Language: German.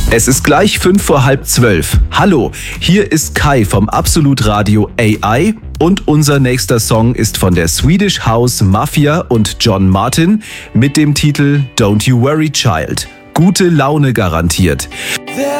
Es ist gleich 11:55. Hallo, hier ist Kai vom Absolut Radio AI und unser nächster Song ist von der Swedish House Mafia und John Martin mit dem Titel Don't You Worry Child. Gute Laune garantiert.